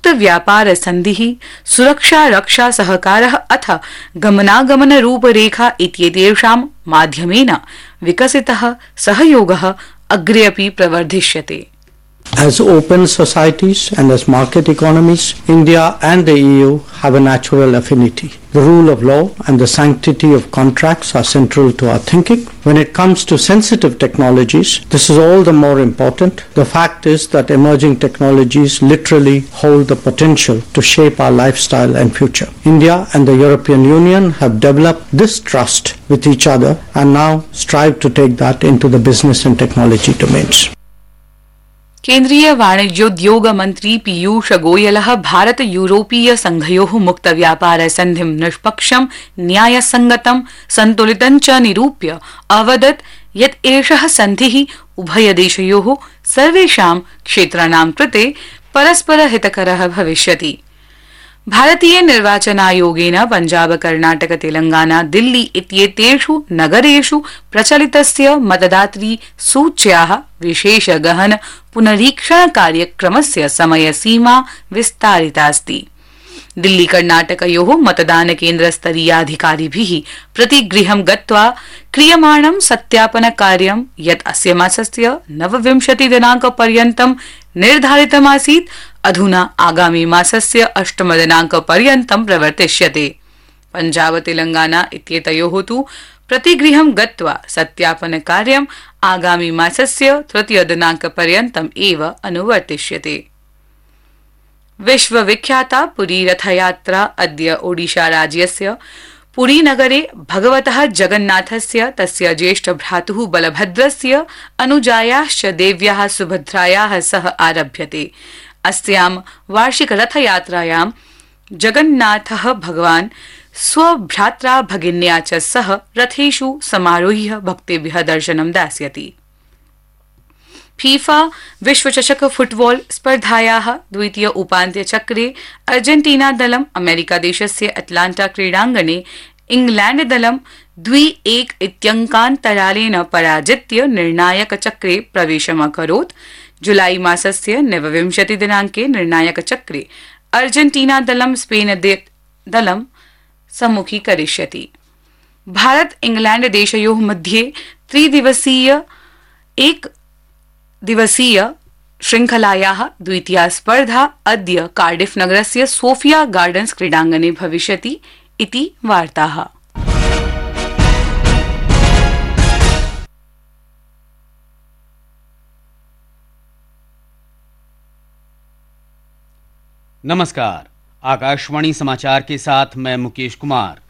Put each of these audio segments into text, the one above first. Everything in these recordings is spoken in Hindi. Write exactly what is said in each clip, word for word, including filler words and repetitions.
व्यापार संधिः, सुरक्षा रक्षा सहकारः अथ गमनागमन रूपरेखा इत्येतेषां माध्यमेन विकसितः सहयोगः अग्रे अपि प्रवर्धिष्यते। As open societies and as market economies, India and the E U have a natural affinity. The rule of law and the sanctity of contracts are central to our thinking. When it comes to sensitive technologies, this is all the more important. The fact is that emerging technologies literally hold the potential to shape our lifestyle and future. India and the European Union have developed this trust with each other and now strive to take that into the business and technology domains. केन्द्रीय वाणिज्योद्योग मंत्री पीयूष गोयलः भारत यूरोपीय संघयोः मुक्त व्यापार संधिं निष्पक्षं न्यायसंगतं सन्तुलितं च निरूप्य अवदत् यत् एषः सन्धिः उभयदेशयोः सर्वेषां क्षेत्राणां कृते परस्पर हितकरः भविष्यति। भारतीय निर्वाचनायोगेन पञ्जाब कर्णाटक तेलंगाना दिल्ली इत्येतेषु नगरेषु प्रचलितस्य मतदातृ सूच्याः विशेष गहन पुनरीक्षण कार्यक्रमस्य समयसीमा विस्तारितास्ति। दिल्ली कर्णाटकयोः मतदान केन्द्र स्तरीयाधिकारिभिः प्रतिगृहं गत्वा क्रियमाणं सत्यापन कार्यं यत् अस्य मासस्य नवविंशति दिनांक पर्यन्तं निर्धारितमासीत् अधुना आगामी मासस्य अष्टम दिनांक पर्यन्तं प्रवर्तिष्यते। पञ्जाब तेलंगाना इत्येतयोः तु प्रतिगृहं गत्वा सत्यापन कार्यं आगामी मासस्य तृतीय दिनांक पर्यन्तम् एव अनुवर्तिष्यते। विश्वविख्याता पुरी रथयात्रा अद्य ओडिशा राज्यस्य पुरी नगरे भगवतः जगन्नाथस्य तस्य ज्येष्ठ भ्रातुः बलभद्रस्य अनुजायाश्च देव्याः सुभद्रायाः सह आरभ्यते। अस्यां वार्षिक रथयात्रायां जगन्नाथः भगवान् स्वभ्रात्रा भगिन्या च सह रथेषु समारोह्य भक्तेभ्यः दर्शनं दास्यति। फीफा विश्वचषक फुटबॉल स्पर्धायाः द्वितीय उपान्त्य चक्रे अर्जेन्टीना दलम् अमेरिका देशस्य अटलांटा क्रीडाङ्गणे इंग्लैंड दलं द्वि एक इत्यङ्कान्तरालेन पराजित्य निर्णायक चक्रे प्रवेशमकरोत्। जुलाई मासस्य नवविंशति दिनाङ्के निर्णायक चक्रे अर्जेन्टीना दलं स्पेन दलं सम्मुखीकरिष्यति। भारत इंग्लैंड देशयोः मध्ये त्रिदिवसीय एक दिवसीय श्रृंखलायाः द्वितीया स्पर्धा अद्य कार्डिफ नगरस्य सोफिया गार्डन्स क्रीडाङ्गणे भविष्यति इति वार्ताः। नमस्कार, आकाशवाणी समाचार के साथ मैं मुकेश कुमार।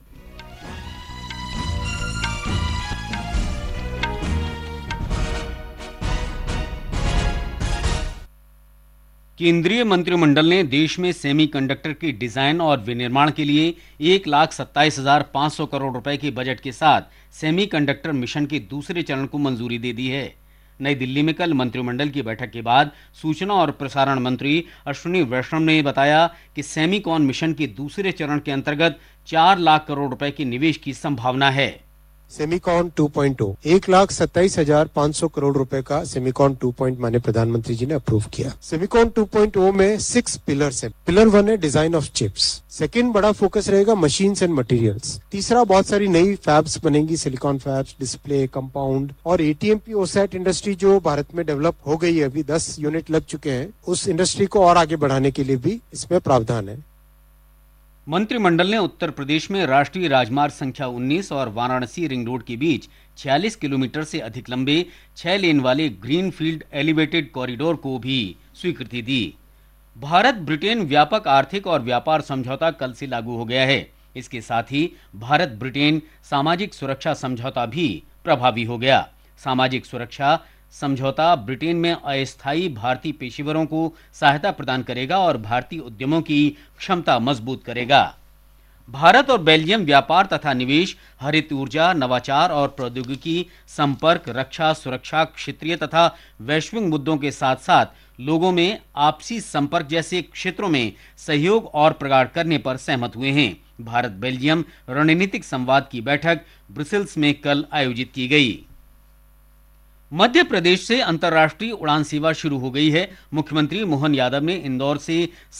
केंद्रीय मंत्रिमंडल ने देश में सेमीकंडक्टर की डिजाइन और विनिर्माण के लिए एक लाख सत्ताईस हजार पांच सौ करोड़ रुपए के बजट के साथ सेमीकंडक्टर मिशन के दूसरे चरण को मंजूरी दे दी है। नई दिल्ली में कल मंत्रिमंडल की बैठक के बाद सूचना और प्रसारण मंत्री अश्विनी वैष्णव ने बताया कि सेमीकॉन मिशन के दूसरे चरण के अंतर्गत चार लाख करोड़ रुपए के निवेश की संभावना है। सेमीकॉन टू पॉइंट ओ एक लाख सत्ताईस हजार पाँच सौ करोड़ रुपए का सेमीकॉन टू पॉइंट माने प्रधानमंत्री जी ने अप्रूव किया। सेमीकॉन टू पॉइंट ओ में सिक्स पिलर्स हैं। पिलर वन है डिजाइन ऑफ चिप्स, सेकंड बड़ा फोकस रहेगा मशीन्स एंड मटेरियल्स, तीसरा बहुत सारी नई फैब्स बनेंगी, सिलिकॉन फैब्स, डिस्प्ले, कंपाउंड और एटीएमपी ओसैट इंडस्ट्री जो भारत में डेवलप हो गई है, अभी दस यूनिट लग चुके हैं, उस इंडस्ट्री को और आगे बढ़ाने के लिए भी इसमें प्रावधान है। मंत्रिमंडल ने उत्तर प्रदेश में राष्ट्रीय राजमार्ग संख्या उन्नीस और वाराणसी रिंग रोड के बीच छियालीस किलोमीटर से अधिक लंबे छह लेन वाले ग्रीनफील्ड एलिवेटेड कॉरिडोर को भी स्वीकृति दी। भारत ब्रिटेन व्यापक आर्थिक और व्यापार समझौता कल से लागू हो गया है। इसके साथ ही भारत ब्रिटेन सामाजिक सुरक्षा समझौता भी प्रभावी हो गया। सामाजिक सुरक्षा समझौता ब्रिटेन में अस्थायी भारतीय पेशेवरों को सहायता प्रदान करेगा और भारतीय उद्यमों की क्षमता मजबूत करेगा। भारत और बेल्जियम व्यापार तथा निवेश, हरित ऊर्जा, नवाचार और प्रौद्योगिकी, संपर्क, रक्षा, सुरक्षा, क्षेत्रीय तथा वैश्विक मुद्दों के साथ साथ लोगों में आपसी संपर्क जैसे क्षेत्रों में सहयोग और प्रगाढ़ करने पर सहमत हुए हैं। भारत बेल्जियम रणनीतिक संवाद की बैठक ब्रुसेल्स में कल आयोजित की गई। मध्य प्रदेश से अंतर्राष्ट्रीय उड़ान सेवा शुरू हो गई है। मुख्यमंत्री मोहन यादव ने इंदौर से